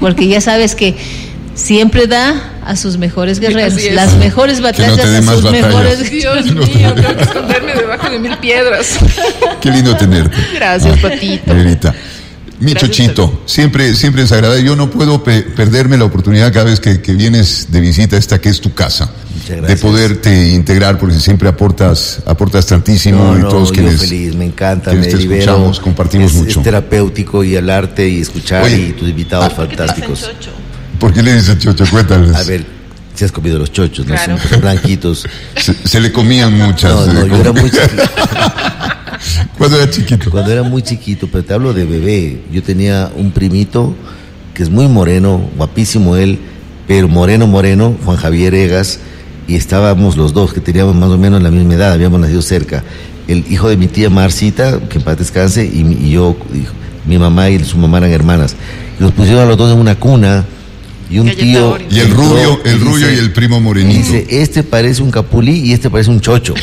porque ya sabes que siempre da a sus mejores guerreros, las mejores batallas a sus mejores. Dios mío, tengo que esconderme debajo de 1000 piedras. Qué lindo tenerte. Gracias, Patito. Verita. Mi Gracias, Chochito, siempre es agradable. Yo no puedo perderme la oportunidad cada vez que vienes de visita a esta que es tu casa, de poderte integrar, porque siempre aportas tantísimo. Y todos yo quienes feliz, me encanta, me libero, escuchamos, compartimos mucho. Es terapéutico y el arte y escuchar. Oye, y tus invitados fantásticos. ¿Por qué le dices chocho? Cuéntales. A ver, si has comido los chochos, ¿no? Claro. Son blanquitos. Se le comían muchas. No, yo era muy chiquito. ¿Cuándo era chiquito? Cuando era muy chiquito, pero te hablo de bebé. Yo tenía un primito que es muy moreno, guapísimo él, pero moreno, Juan Javier Egas, y estábamos los dos, que teníamos más o menos la misma edad, habíamos nacido cerca. El hijo de mi tía Marcita, que en paz descanse, y yo, mi mamá y su mamá eran hermanas. Y los pusieron a los dos en una cuna, y un tío... Y el rubio y el primo morenito. Dice, este parece un capulí y este parece un chocho.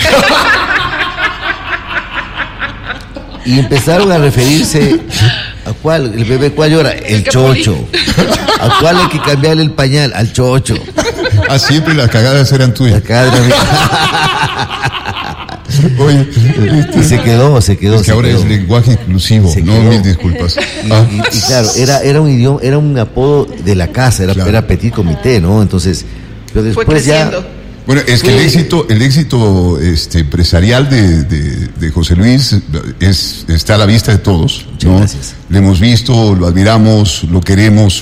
Y empezaron a referirse a cuál, el bebé, ¿cuál llora? El chocho. ¿A cuál hay que cambiarle el pañal? Al chocho. Ah, siempre las cagadas eran tuyas. La cadra. Oye, Y se quedó. Es que ahora es lenguaje inclusivo, no, mil disculpas. Y claro, era un idioma, era un apodo de la casa, era petit comité, ¿no? Entonces, pero después fue creciendo. ya... Bueno, es que el éxito empresarial de José Luis está a la vista de todos, ¿no? Muchas gracias. Lo hemos visto, lo admiramos, lo queremos,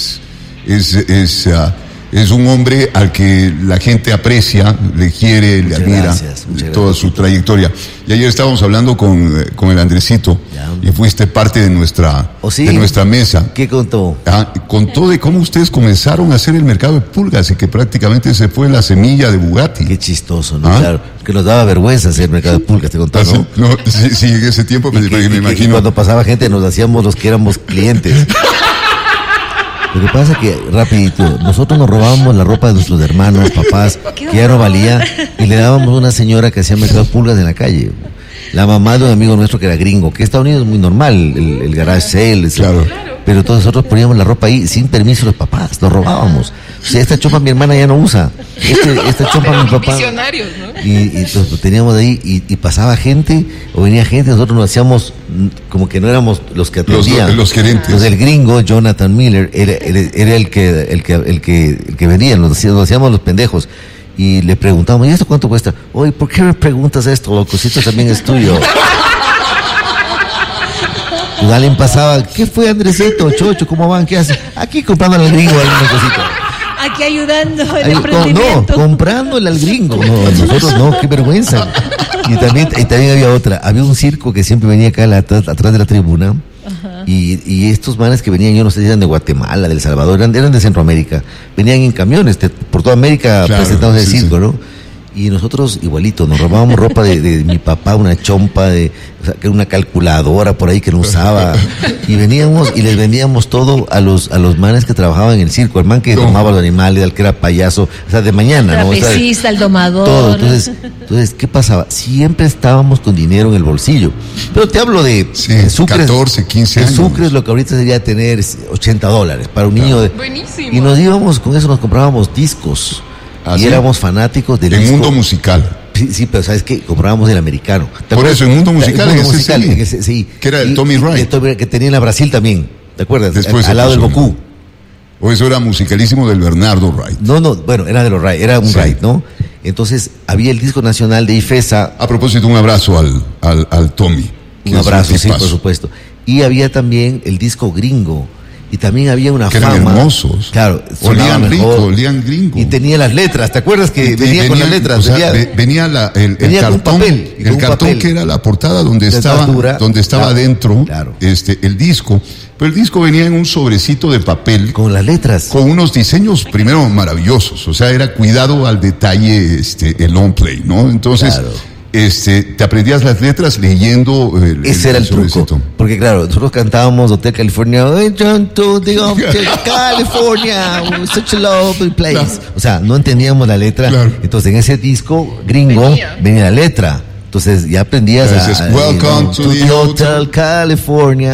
es un hombre al que la gente aprecia, le quiere, le admira, Muchas toda gracias. su trayectoria. Y ayer estábamos hablando con el Andresito, y fuiste parte de nuestra mesa. ¿Qué contó? Contó de cómo ustedes comenzaron a hacer el mercado de pulgas y que prácticamente se fue la semilla de Bugatti. Qué chistoso, ¿no? Claro, que nos daba vergüenza hacer mercado de pulgas, te contó, ¿no? No, sí, en ese tiempo me imagino. Y cuando pasaba gente nos hacíamos los que éramos clientes. Lo que pasa es que, rapidito, nosotros nos robábamos la ropa de nuestros hermanos, papás, que ya no valía, y le dábamos a una señora que hacía mercado de pulgas en la calle. La mamá de un amigo nuestro que era gringo, que en Estados Unidos es muy normal, el garage sale, claro. Pero todos nosotros poníamos la ropa ahí sin permiso de los papás, lo robábamos. O sea, esta chompa mi hermana ya no usa, esta chompa mi papá. Visionarios, ¿no? Y entonces lo teníamos ahí y pasaba gente o venía gente, nosotros nos hacíamos como que no éramos los que atendían. Los gerentes. Entonces el gringo Jonathan Miller era el que vendía, nos hacíamos los pendejos. Y le preguntamos, ¿y esto cuánto cuesta? Oye, ¿por qué me preguntas esto, loco? Si esto también es tuyo. Pues alguien pasaba, ¿qué fue, Andresito, Chocho? ¿Cómo van? ¿Qué hacen? Aquí comprándole al gringo alguna cosita. Aquí ayudando el Ahí, emprendimiento. no, comprándole al gringo. No, nosotros no, qué vergüenza. Y también había otra. Había un circo que siempre venía acá atrás de la tribuna. Y estos manes que venían, yo no sé si eran de Guatemala, de El Salvador, eran de Centroamérica. Venían en camiones por toda América, claro, presentados en el circo, ¿no? Y nosotros igualito, nos robábamos ropa de mi papá, una chompa, que era una calculadora por ahí que no usaba. Y veníamos y les vendíamos todo a los manes que trabajaban en el circo, el man que tomaba los animales, al que era payaso, o sea, de mañana, ¿no? Trapecista, el domador. Todo. Entonces, ¿qué pasaba? Siempre estábamos con dinero en el bolsillo. Pero te hablo de Sucre, 14, 15 años. En Sucre es lo que ahorita sería tener $80 para un niño. Buenísimo. Y nos íbamos, con eso nos comprábamos discos. Y éramos fanáticos del disco. Mundo musical. Sí, pero ¿sabes qué? Comprábamos el americano. Por eso, el mundo musical. Sí. Que era el Tommy Wright. Que tenía en la Brasil también. ¿Te acuerdas? Después al lado del Goku. O eso era musicalísimo del Bernardo Wright. No, bueno, era de los Wright, era un Wright, ¿no? Entonces, había el disco nacional de IFESA. A propósito, un abrazo al Tommy. Un abrazo, sí, por supuesto. Y había también el disco gringo. Y también había una que fama. Eran hermosos. Claro. Olían rico, olían gringo. Y tenía las letras. ¿Te acuerdas que venía con las letras? O sea, venía el cartón. Papel, el cartón papel. Que era la portada donde estaba claro, adentro el disco. Pero el disco venía en un sobrecito de papel. Con las letras. Con unos diseños, primero, maravillosos. O sea, era cuidado al detalle el long play, ¿no? Entonces... Claro. Te aprendías las letras leyendo ese era el truco, porque claro, nosotros cantábamos Hotel California, John to the Hotel California, such a lovely place. Claro. O sea, no entendíamos la letra, claro. Entonces en ese disco gringo venía la letra. Entonces ya aprendías Welcome to the Hotel California.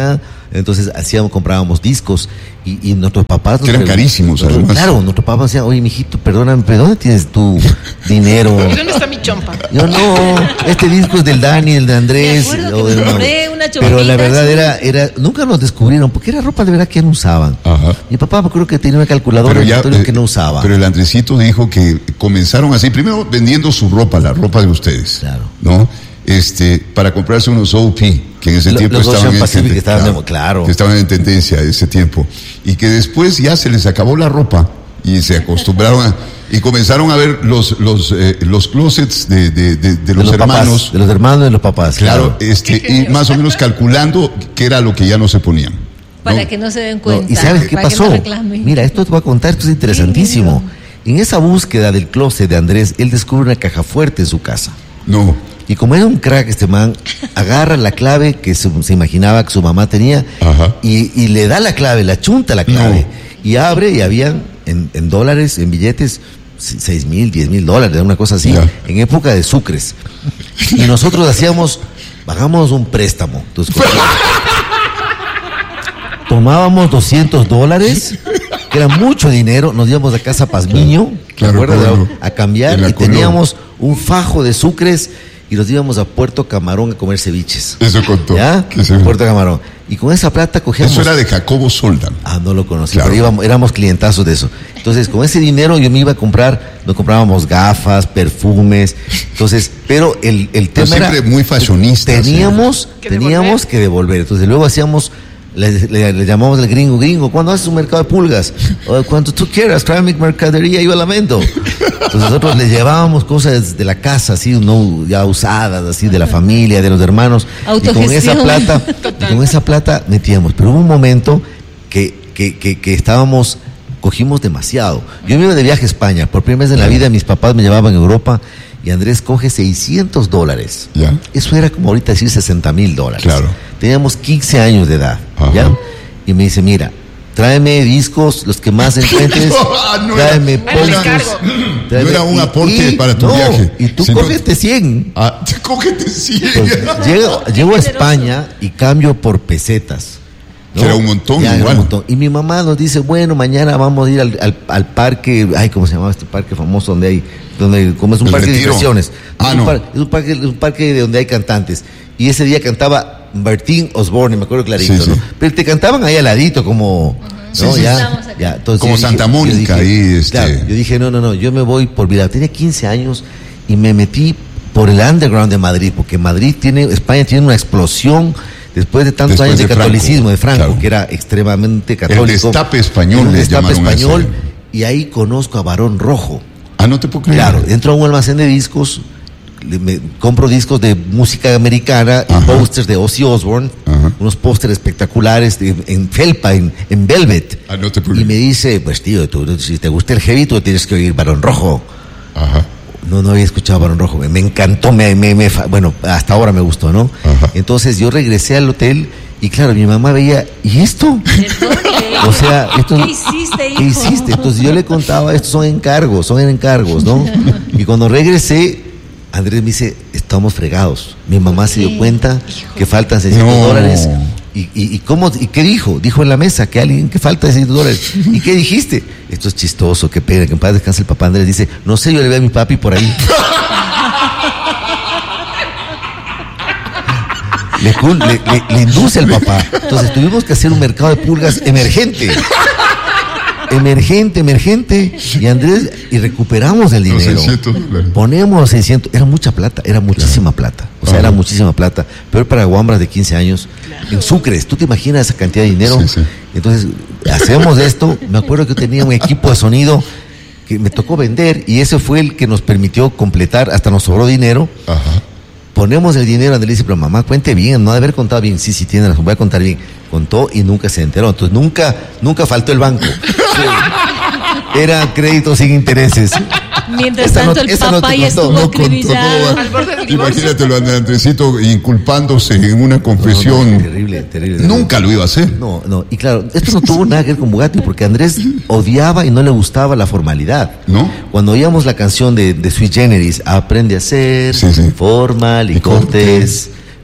Entonces comprábamos discos y nuestros papás... Que eran carísimos, además. Claro, nuestros papás decían, oye, mijito, perdóname, ¿pero dónde tienes tu dinero? ¿Dónde está mi chompa? Yo no, este disco es del Dani, el de Andrés. Pero la verdad era, nunca nos descubrieron, porque era ropa de verdad que no usaban. Ajá. Mi papá creo que tenía una calculadora que no usaba. Pero el Andresito dijo que comenzaron así, primero vendiendo su ropa, la ropa de ustedes. Claro. ¿No? Para comprarse unos OP, que en ese tiempo estaban en tendencia ese tiempo. Y que después ya se les acabó la ropa y se acostumbraron y comenzaron a ver los closets de los hermanos. Papás, de los hermanos y de los papás. Claro, y más o menos calculando qué era lo que ya no se ponían. Para que no se den cuenta. ¿Y sabes qué pasó? Mira, esto te voy a contar, esto es interesantísimo. En esa búsqueda del closet de Andrés, él descubre una caja fuerte en su casa. No. Y como era un crack este man, agarra la clave que se imaginaba que su mamá tenía y le da la clave, la chunta la clave. No. Y abre y habían en dólares, en billetes, 6,000, 10,000 dólares, una cosa así, en época de sucres. Y nosotros pagábamos un préstamo. Entonces, tomábamos $200, que era mucho dinero, nos íbamos a Casa Pazmiño, a cambiar, y teníamos un fajo de sucres y nos íbamos a Puerto Camarón a comer ceviches. Eso contó. ¿Ya? Puerto Camarón. Y con esa plata cogíamos... Eso era de Jacobo Soldán. No lo conocí, pero éramos clientazos de eso. Entonces, con ese dinero yo me iba a comprar, nos comprábamos gafas, perfumes. Entonces, pero el tema siempre era muy fashionista. Teníamos que devolver. Entonces, luego hacíamos... Le llamamos al gringo, ¿cuándo haces un mercado de pulgas? Cuando tú quieras, tráeme mercadería, yo la vendo. Entonces nosotros le llevábamos cosas de la casa, así, no ya usadas, así, de la familia, de los hermanos. Y con esa plata metíamos. Pero hubo un momento que cogimos demasiado. Yo me iba de viaje a España, por primera vez en la vida mis papás me llevaban a Europa y Andrés coge $600. ¿Ya? Eso era como ahorita decir $60,000. Claro. Teníamos 15 años de edad. ¿Ya? Y me dice, mira, tráeme discos, los que más encuentres. Tráeme pósters. No era un aporte para tu viaje. Y tú cógete 100. Cógete 100. Llego a España y cambio por pesetas. ¿No? Era un montón, igual. Era un montón. Y mi mamá nos dice, bueno, mañana vamos a ir al parque, ¿cómo se llamaba este parque famoso como es un parque de diversiones? Es un parque de donde hay cantantes. Y ese día cantaba Bertín Osborne, me acuerdo clarito, ¿no? Pero te cantaban ahí al ladito, como... ¿no? Entonces, como Santa Mónica ahí. Claro, yo dije, no, yo me voy por vida. Tenía 15 años y me metí por el underground de Madrid, porque España tiene una explosión después de tantos años de catolicismo, de Franco, que era extremadamente católico. El destape español. Y ahí conozco a Barón Rojo. No te puedo creer. Claro, entro a un almacén de discos, me compro discos de música americana y pósters de Ozzy Osbourne, unos pósters espectaculares en felpa, en velvet. No te puedo creer. Y me dice, pues tío, si te gusta el heavy, tú tienes que oír Barón Rojo. No había escuchado Barón Rojo, me encantó, bueno, hasta ahora me gustó, ¿no? Entonces yo regresé al hotel y claro, mi mamá veía, ¿y esto? O sea, ¿qué hiciste, hijo? ¿Qué hiciste? Entonces yo le contaba, estos son encargos, ¿no? Y cuando regresé, Andrés me dice, estamos fregados. Mi mamá se dio cuenta que faltan $600. ¿Y qué dijo? Dijo en la mesa que falta $600. ¿Y qué dijiste? Esto es chistoso, qué pena, que en paz descanse el papá Andrés. Dice, no sé, yo le veo a mi papi por ahí. Le induce al papá. Entonces tuvimos que hacer un mercado de pulgas emergente. Y Andrés, y recuperamos el dinero. 600, claro. Ponemos 600, era mucha plata, era muchísima plata. O sea, era muchísima plata. Pero para guambras de 15 años, en sucres, ¿tú te imaginas esa cantidad de dinero? Sí. Entonces, hacemos esto. Me acuerdo que tenía un equipo de sonido que me tocó vender y ese fue el que nos permitió completar, hasta nos sobró dinero. Ponemos el dinero, Andrés dice, pero mamá, cuente bien, no ha de haber contado bien. Sí, tiene razón, voy a contar bien. Contó y nunca se enteró. Entonces nunca faltó el banco. Era crédito sin intereses. Mientras tanto el papá ya estuvo acribillado. Imagínate lo de Andresito inculpándose en una confesión. Terrible. Nunca lo iba a hacer. No. Y claro, esto no tuvo nada que ver con Bugatti, porque Andrés odiaba y no le gustaba la formalidad. ¿No? Cuando oíamos la canción de Sui Generis, aprende a ser formal y cortés.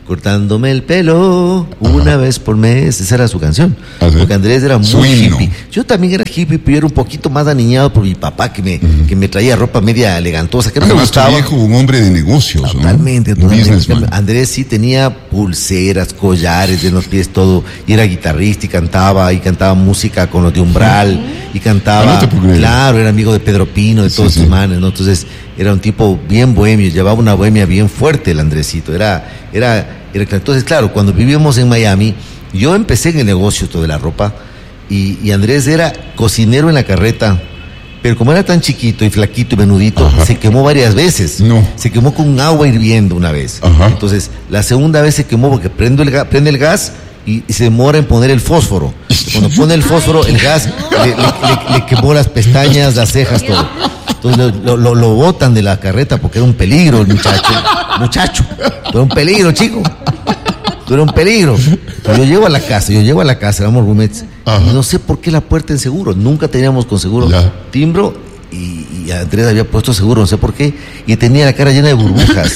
cortándome el pelo una vez por mes. Esa era su canción. Porque Andrés era muy hippie. Yo también era hippie, pero era un poquito más aniñado por mi papá, que me traía ropa media elegantosa, que no me gustaba. Tu viejo, un hombre de negocios, totalmente, ¿no? Totalmente. Andrés sí tenía pulseras, collares en los pies, todo. Y era guitarrista y cantaba música con los de Umbral. Y cantaba, claro, era amigo de Pedro Pino, de todos sus manes, ¿no? Entonces, era un tipo bien bohemio, llevaba una bohemia bien fuerte el Andresito. Entonces, claro, cuando vivíamos en Miami, yo empecé en el negocio todo de la ropa, y Andrés era cocinero en la carreta, pero como era tan chiquito y flaquito y menudito, se quemó varias veces. Se quemó con agua hirviendo una vez. Entonces, la segunda vez se quemó porque prende el gas y se demora en poner el fósforo. Cuando pone el fósforo, el gas le quemó las pestañas, las cejas, todo. Entonces lo botan de la carreta porque era un peligro el muchacho. Era un peligro, chico. Era un peligro. Yo llego a la casa, éramos roommates. Y no sé por qué la puerta en seguro. Nunca teníamos con seguro. Timbro y Andrés había puesto seguro, no sé por qué. Y tenía la cara llena de burbujas.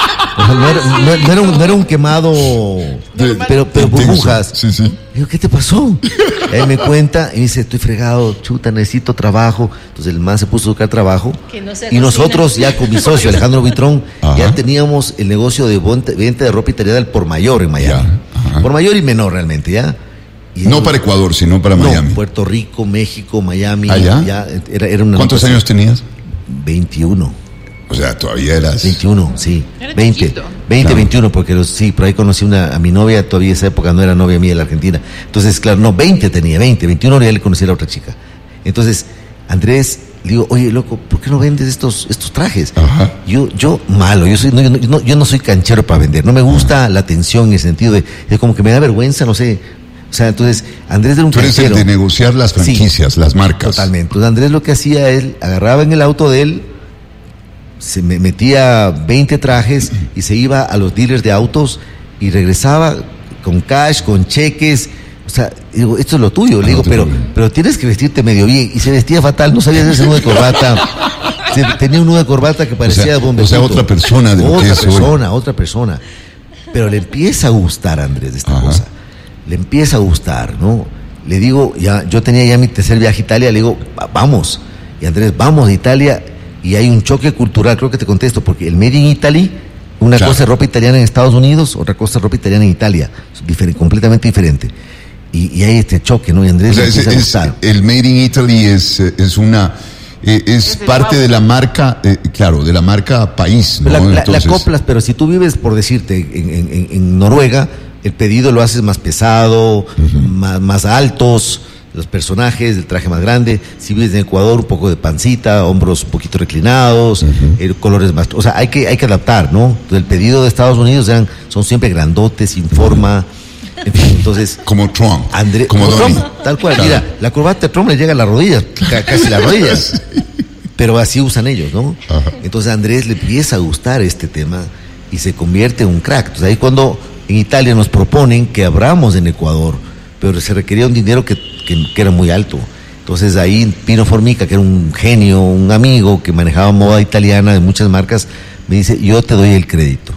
No era un quemado, pero burbujas. Sí. Digo, ¿qué te pasó? Él me cuenta y me dice, estoy fregado, chuta, necesito trabajo. Entonces el man se puso a buscar trabajo. Y nosotros ya con mi socio Alejandro Buitrón ya teníamos el negocio de venta de ropa italiana al por mayor en Miami. Por mayor y menor realmente, ¿ya? Y no para Ecuador, sino para Miami. Puerto Rico, México, Miami. Ya era una. ¿Cuántos años tenías? 21. O sea, todavía eras... 21, sí. Era 20, chiquito. 20, claro. 21, porque por ahí conocí a mi novia, todavía esa época no era novia mía de la Argentina. Entonces, claro, no, 20 tenía, 21 ya le conocí a la otra chica. Entonces, Andrés, le digo, oye, loco, ¿por qué no vendes estos trajes? Yo malo, yo no soy canchero para vender, no me gusta la atención en el sentido de como que me da vergüenza, no sé. O sea, entonces, Andrés era un canchero. Tú eres el de negociar las franquicias, las marcas. Totalmente. Entonces, Andrés lo que hacía, él agarraba en el auto de él, se metía 20 trajes y se iba a los dealers de autos y regresaba con cash, con cheques. O sea, digo, esto es lo tuyo. Le digo, pero tienes que vestirte medio bien. Y se vestía fatal, no sabía hacerse nudo de corbata. Tenía un nudo de corbata que parecía bombetudo. O sea, otra persona. Otra persona. Pero le empieza a gustar a Andrés de esta cosa. Le empieza a gustar, ¿no? Le digo, yo tenía ya mi tercer viaje a Italia, le digo, vamos. Y Andrés, vamos a Italia. Y hay un choque cultural, creo que te contesto, porque el Made in Italy, una cosa es ropa italiana en Estados Unidos, otra cosa es ropa italiana en Italia, completamente diferente. Y hay este choque, ¿no? Y Andrés, o sea, el Made in Italy es parte de la marca, claro, de la marca país, ¿no? La acoplas, pero si tú vives, por decirte, en Noruega, el pedido lo haces más pesado, más altos, los personajes, el traje más grande. Si vives en Ecuador, un poco de pancita, hombros un poquito reclinados, colores más... O sea, hay que adaptar, ¿no? Entonces, el pedido de Estados Unidos son siempre grandotes, sin forma. En fin, entonces... Como Trump. Como Trump, tal cual. Claro. Mira, la corbata de Trump le llega a las rodillas, casi las rodillas. Pero así usan ellos, ¿no? Entonces, a Andrés le empieza a gustar este tema y se convierte en un crack. Entonces, ahí cuando en Italia nos proponen que abramos en Ecuador, pero se requería un dinero que era muy alto. Entonces ahí Pino Formica, que era un genio, un amigo que manejaba moda italiana de muchas marcas, me dice, yo te doy el crédito.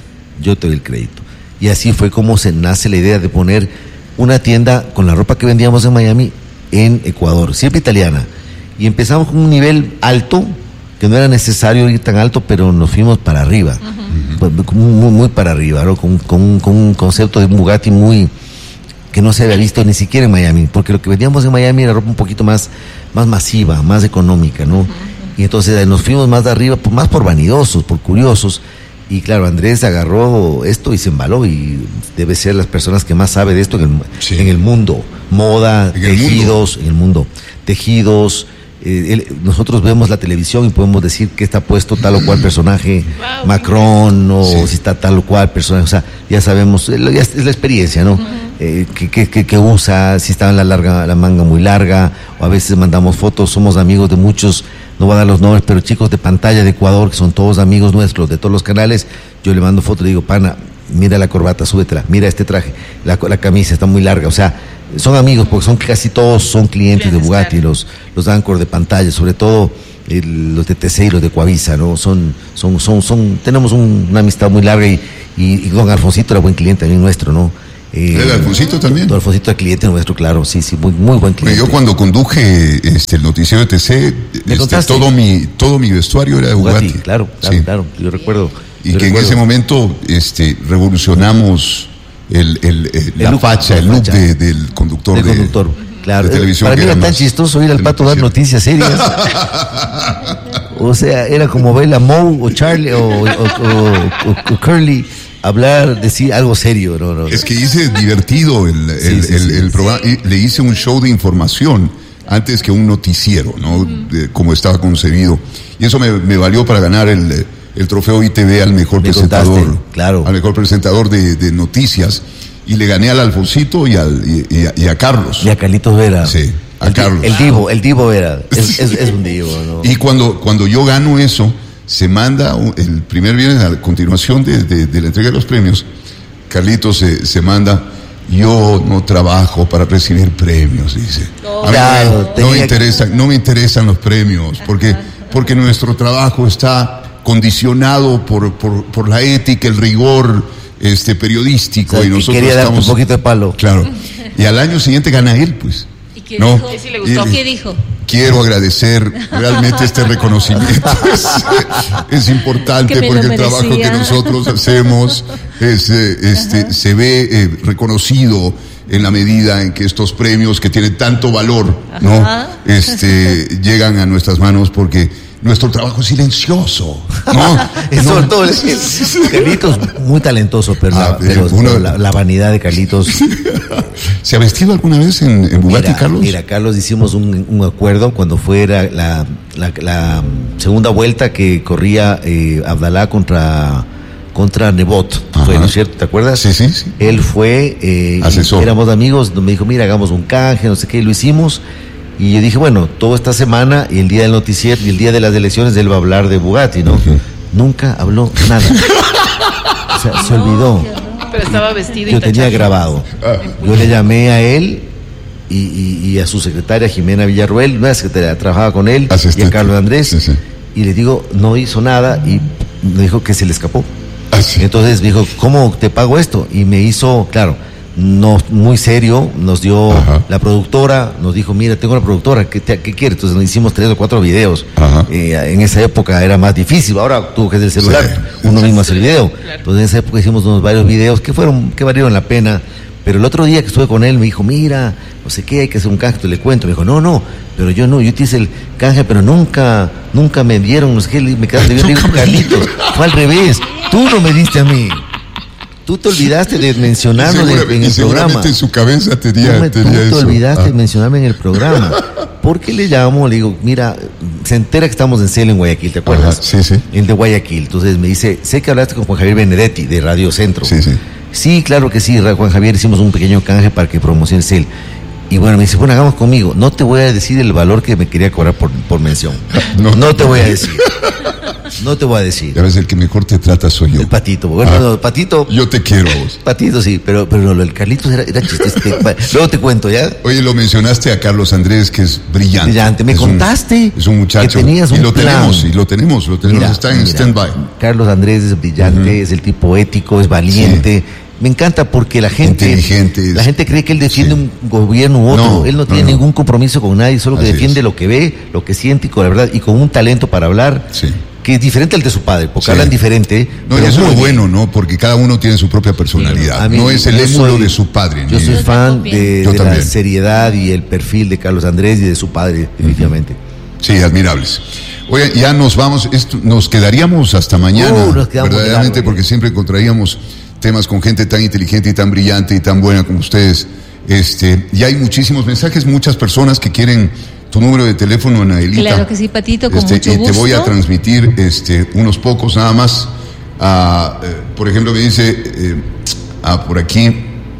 Y así fue como se nace la idea de poner una tienda con la ropa que vendíamos en Miami en Ecuador, siempre italiana. Y empezamos con un nivel alto, que no era necesario ir tan alto, pero nos fuimos para arriba, muy, muy para arriba, ¿no? Con un concepto de un Bugatti que no se había visto ni siquiera en Miami, porque lo que vendíamos en Miami era ropa un poquito más masiva, más económica, ¿no? Y entonces nos fuimos más de arriba, más por vanidosos, por curiosos, y claro, Andrés agarró esto y se embaló, y debe ser las personas que más sabe de esto en el mundo, moda, tejidos, en el mundo, tejidos. Nosotros vemos la televisión y podemos decir que está puesto tal o cual personaje, Macron, o si está tal o cual personaje, o sea, ya sabemos, es la experiencia, ¿no? Que usa, si está en la manga muy larga, o a veces mandamos fotos, somos amigos de muchos, no voy a dar los nombres, pero chicos de pantalla de Ecuador, que son todos amigos nuestros, de todos los canales, yo le mando fotos, le digo, pana, mira la corbata, súbetela, mira este traje, la camisa está muy larga, o sea, son amigos, porque casi todos son clientes de Bugatti, los anchor de pantalla, sobre todo los de TC y los de Coavisa, ¿no? Tenemos una amistad muy larga y Y don Alfonsito era buen cliente también nuestro, ¿no? ¿El Alfonsito también? Don Alfonsito era cliente nuestro, claro, sí, muy buen cliente. Yo cuando conduje el noticiero de TC, todo mi vestuario era de Bugatti. Claro, yo recuerdo. Y que en ese momento revolucionamos la facha, el look del conductor. Del conductor, claro. De televisión. Para mí era tan chistoso ir al Pato dar noticias serias. O sea, era como ver a Moe o Charlie o Curly hablar, decir algo serio. No. Es que hice divertido el programa. Le hice un show de información antes que un noticiero, ¿no? Como estaba concebido. Y eso me valió para ganar el trofeo ITV al mejor presentador. Claro. Al mejor presentador de noticias. Y le gané al Alfonsito y a Carlos. Y a Carlitos Vera. Sí. A Carlos. El divo era. Es un divo, ¿no? Y cuando yo gano eso, se manda el primer viernes a continuación de la entrega de los premios. Carlitos se manda: yo no trabajo para recibir premios, dice. No me interesan los premios, porque nuestro trabajo está condicionado por la ética, el rigor periodístico. O sea, y nosotros quería darte un poquito de palo. Claro. Y al año siguiente gana él, pues. ¿Qué dijo? ¿Sí le gustó? ¿Qué dijo? Quiero agradecer realmente este reconocimiento. Es importante porque el trabajo que nosotros hacemos se ve reconocido en la medida en que estos premios que tienen tanto valor, ¿no? Llegan a nuestras manos porque nuestro trabajo es silencioso, ¿no? Sobre todo Carlitos, muy talentoso, pero la vanidad de Carlitos. ¿Se ha vestido alguna vez en Bugatti, Carlos? Mira, Carlos, hicimos un acuerdo cuando fuera la segunda vuelta que corría Abdalá contra Nebot. Fue, ¿no es cierto? ¿Te acuerdas? Sí. Él fue asesor. Éramos amigos, me dijo, mira, hagamos un canje, no sé qué, y lo hicimos. Y yo dije, bueno, toda esta semana y el día del noticiero y el día de las elecciones él va a hablar de Bugatti, ¿no? Uh-huh. Nunca habló nada. O sea, se olvidó. Pero estaba vestido. Yo tenía grabado. Yo le llamé a él y a su secretaria Jimena Villarroel, una secretaria, trabajaba con él, y a Carlos Andrés, sí. Y le digo, no hizo nada y me dijo que se le escapó. Sí. Entonces me dijo, ¿cómo te pago esto? Y me hizo, claro, no muy serio, nos dio la productora, nos dijo, mira, tengo una productora, ¿qué quieres? Entonces nos hicimos 3 o 4 videos. En esa época era más difícil, ahora tú que es del celular, uno mismo hace el video. Claro. Entonces en esa época hicimos varios videos que valieron la pena. Pero el otro día que estuve con él me dijo, mira, no sé qué, hay que hacer un canje, le cuento. Me dijo, no, pero yo te hice el canje, pero nunca me dieron, no sé qué, me quedaste bien, digo, Carlitos, fue al revés, tú no me diste a mí. Tú te olvidaste de mencionarlo en el programa. En su cabeza tenía tú te olvidaste de mencionarme en el programa. ¿Por qué le llamo? Le digo, mira, se entera que estamos en CEL en Guayaquil, ¿te acuerdas? Sí. El de Guayaquil. Entonces me dice, sé que hablaste con Juan Javier Benedetti de Radio Centro. Sí. Sí, claro que sí, Juan Javier, hicimos un pequeño canje para que promocione CEL. Y bueno, me dice, bueno, hagamos conmigo. No te voy a decir el valor que me quería cobrar por mención. No te voy a decir. No te voy a decir. Ya ves, el que mejor te trata soy yo. El Patito. Bueno, Patito. Yo te quiero a vos. Patito sí, pero no, el Carlitos era chiste. Luego te cuento, ¿ya? Oye, lo mencionaste a Carlos Andrés, que es brillante. Brillante. Me contaste. Es un muchacho. Que tenías un plan. Lo tenemos. Mira, está en stand-by. Carlos Andrés es brillante, es el tipo ético, es valiente. Sí. Me encanta porque la gente cree que él defiende un gobierno u otro. No, él no tiene ningún compromiso con nadie, solo que defiende lo que ve, lo que siente y con la verdad, y con un talento para hablar. Sí. Que es diferente al de su padre, porque hablan diferente. No, y eso es lo bueno, ¿no? Porque cada uno tiene su propia personalidad. No es el émulo de su padre. Yo soy fan de la seriedad y el perfil de Carlos Andrés y de su padre, definitivamente. Sí, admirables. Oye, ya nos vamos, nos quedaríamos hasta mañana, verdaderamente, porque siempre encontraríamos temas con gente tan inteligente y tan brillante y tan buena como ustedes. Y hay muchísimos mensajes, muchas personas que quieren tu número de teléfono, Anaelita. Claro que sí, Patito, con mucho gusto. Y te voy a transmitir unos pocos nada más. Por ejemplo, me dice por aquí,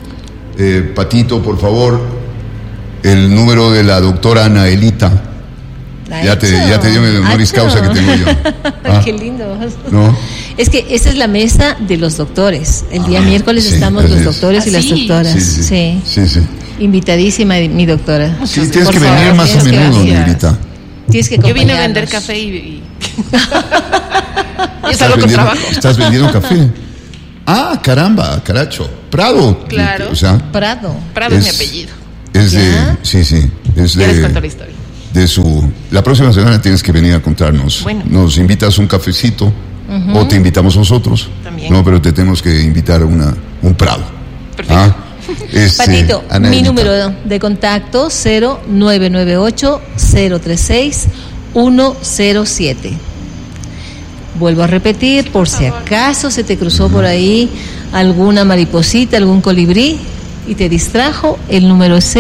Patito, por favor, el número de la doctora Anaelita. Ya te dio el honoris causa que tengo yo. Qué lindo. ¿No? Es que esta es la mesa de los doctores. El día miércoles estamos los doctores y las doctoras. Sí. Invitadísima mi doctora. Sí, tienes que venir más a menudo, Negrita. Tienes que yo vine a vender café y es algo con trabajo. ¿Estás vendiendo café? Ah, caramba, caracho. Prado. Claro. O sea, Prado es mi apellido. Es de, sí. Es ya de, les cuento la historia. La próxima semana tienes que venir a contarnos. Bueno. Nos invitas un cafecito o te invitamos nosotros. También. No, pero te tenemos que invitar un Prado. Perfecto. Patito, mi número de contacto 0998-036-107. Vuelvo a repetir, por si acaso se te cruzó por ahí alguna mariposita, algún colibrí y te distrajo, el número es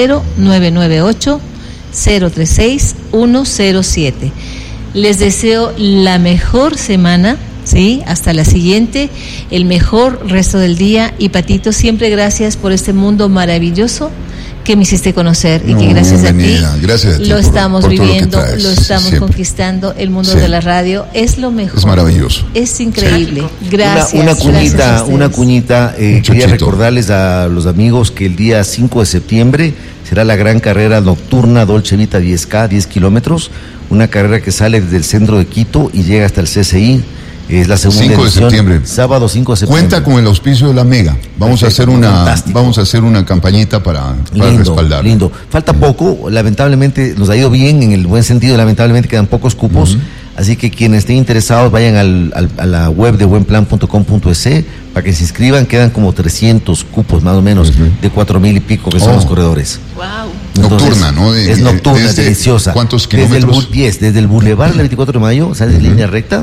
0998-036-107. Les deseo la mejor semana, ¿sí? Hasta la siguiente, el mejor resto del día. Y Patito, siempre gracias por este mundo maravilloso que me hiciste conocer y que gracias a ti lo estamos viviendo, lo estamos siempre conquistando. El mundo de la radio es lo mejor. Es maravilloso. Es increíble. Gracias. Una cuñita. Quería recordarles a los amigos que el día 5 de septiembre será la gran carrera nocturna Dolce Vita 10K, 10 kilómetros. Una carrera que sale desde el centro de Quito y llega hasta el CCI. Es la segunda 5 de edición, septiembre. Sábado 5 de septiembre. Cuenta con el auspicio de la Mega. Vamos a hacer una campañita para respaldar. Lindo. Falta poco, lamentablemente nos ha ido bien en el buen sentido, lamentablemente quedan pocos cupos. Así que quienes estén interesados vayan a la web de buenplan.com.es para que se inscriban. Quedan como 300 cupos más o menos de 4,000 y pico que son los corredores. Wow. Entonces, nocturna, ¿no? Es nocturna, es deliciosa. ¿Cuántos kilómetros? Desde el Boulevard del 24 de Mayo, sale de línea recta.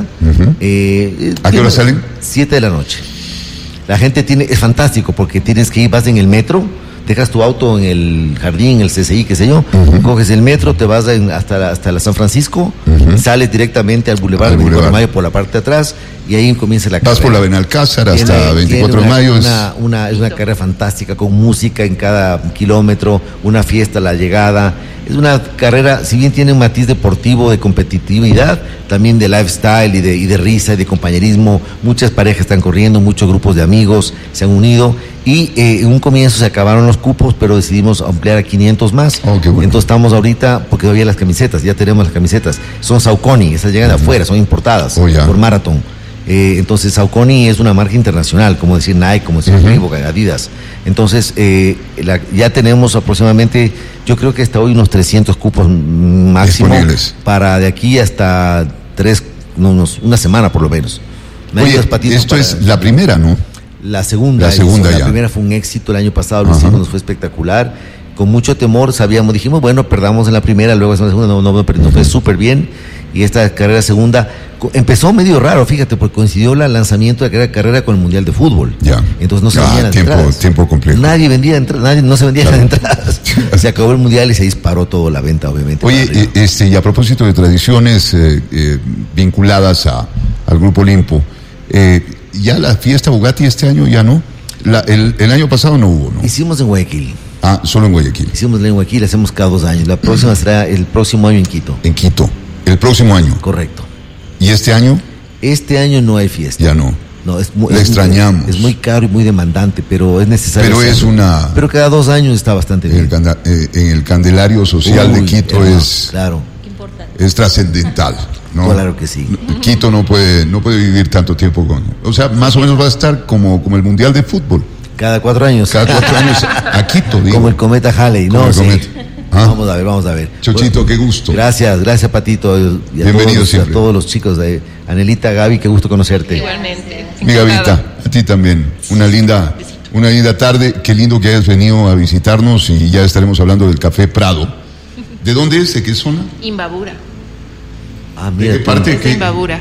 ¿A qué hora salen? 7 de la noche. La gente es fantástico porque tienes que ir, vas en el metro, dejas tu auto en el jardín, el CCI, qué sé yo, coges el metro, te vas hasta la San Francisco, sales directamente al Boulevard del 24 de Mayo por la parte de atrás y ahí comienza la carrera. Vas por la Benalcázar hasta 24 de Mayo. Es una carrera fantástica con música en cada kilómetro, una fiesta a la llegada. Es una carrera, si bien tiene un matiz deportivo, de competitividad, también de lifestyle y de risa y de compañerismo. Muchas parejas están corriendo, muchos grupos de amigos se han unido y en un comienzo se acabaron los cupos, pero decidimos ampliar a 500 más. Oh, qué bueno. Entonces estamos ahorita, porque todavía las camisetas, ya tenemos las camisetas, son Saucony, esas llegan de afuera, son importadas por Marathon. Entonces Saucony es una marca internacional, como decir Nike, como decir Reebok, Adidas. Entonces ya tenemos aproximadamente, yo creo que hasta hoy unos 300 cupos máximo para de aquí hasta una semana por lo menos. Oye, esto es la primera, ¿no? La segunda ya. La primera fue un éxito el año pasado, lo hicimos, nos fue espectacular. Con mucho temor dijimos, bueno, perdamos en la primera, luego en la segunda, pero nos fue súper bien. Y esta carrera segunda empezó medio raro, fíjate, porque coincidió el lanzamiento de la carrera con el Mundial de Fútbol. Ya. Entonces no se vendían las entradas. Tiempo complejo. Nadie vendía entradas, no se vendían las entradas. Se acabó el Mundial y se disparó toda la venta, obviamente. Oye, y a propósito de tradiciones vinculadas al Grupo Olimpo, ya la fiesta Bugatti este año ya no. El año pasado no hubo, ¿no? Hicimos en Guayaquil. Ah, solo en Guayaquil. Hicimos en Guayaquil, hacemos cada 2 años. La próxima será el próximo año en Quito. En Quito. El próximo año. Correcto. ¿Y este año? Este año no hay fiesta. Ya no. No, le extrañamos. Es muy caro y muy demandante, pero es necesario. Pero cada 2 años está bastante bien. En el Candelario Social de Quito claro. Es trascendental, ¿no? Claro que sí. Quito no puede vivir tanto tiempo o sea, más o menos va a estar como el Mundial de Fútbol. Cada 4 años. Cada 4 años a Quito, digo. Como el cometa Halley, ¿no? Sí. Vamos a ver. Chochito, qué gusto. Gracias, Patito. Y bienvenido siempre. A todos los chicos de Anelita, Gaby, qué gusto conocerte. Igualmente. Mi Gavita, a ti también. Una linda tarde. Qué lindo que hayas venido a visitarnos y ya estaremos hablando del Café Prado. ¿De dónde es? ¿De qué zona? Imbabura. Mira, ¿de qué parte? Es de Imbabura.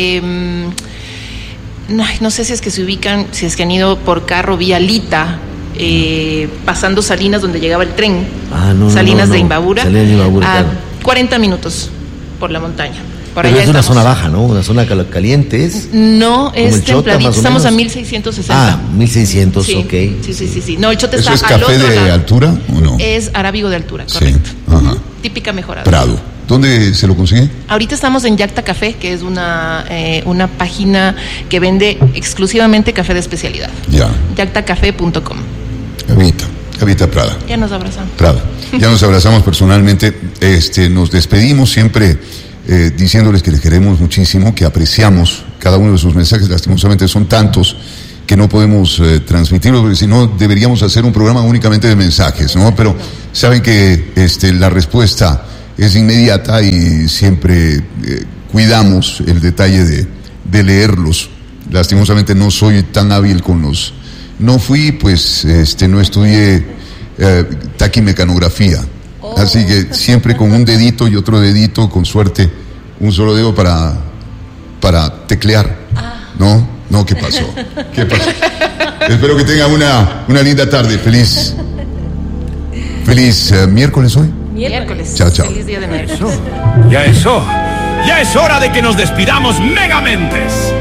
No sé si es que se ubican, si es que han ido por carro vía Lita, pasando Salinas donde llegaba el tren. Salinas de Imbabura. Salinas de Imbabura, claro. 40 minutos por la montaña. Pero es una zona baja, ¿no? Una zona caliente es. No, es templadito. Estamos a 1660. 1600, sí. Ok. Sí. No, el Chote está al otro lado. ¿Eso es café de altura o no? Es arábigo de altura, correcto. Ajá. Típica mejorada. Prado. ¿Dónde se lo consigue? Ahorita estamos en Yacta Café, que es una página que vende exclusivamente café de especialidad. Ya. Yactacafé.com. Gavita Prada. Ya nos abrazamos. Prada. Ya nos abrazamos personalmente. Nos despedimos siempre diciéndoles que les queremos muchísimo, que apreciamos cada uno de sus mensajes. Lastimosamente son tantos que no podemos transmitirlo, porque si no deberíamos hacer un programa únicamente de mensajes, ¿no? Pero saben que la respuesta es inmediata y siempre cuidamos el detalle de leerlos. Lastimosamente no soy tan hábil con los... No fui, pues, no estudié taquimecanografía. Así que siempre con un dedito y otro dedito, con suerte, un solo dedo para teclear. ¿No? No, ¿qué pasó? Espero que tengan una linda tarde. Feliz miércoles hoy. Miércoles. Chao, chao. Feliz día de miércoles. Ya es hora de que nos despidamos Megamentes.